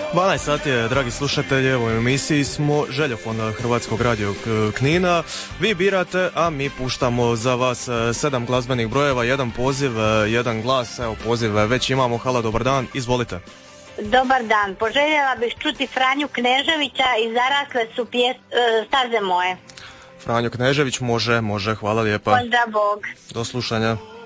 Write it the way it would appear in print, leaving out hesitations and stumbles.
12 sati je, dragi slušatelji, u emisiji smo Željofon Hrvatskog radio Knina. Vi birate, a mi puštamo za vas 7 glazbenih brojeva, jedan poziv, jedan glas. Evo, poziv već imamo. Halo, dobar dan, izvolite. Dobar dan, poželjela bih čuti Franju Kneževića i zarasle su staze moje. Franjo Knežević, može, hvala lijepa. Pozdrav, Bog. Do slušanja.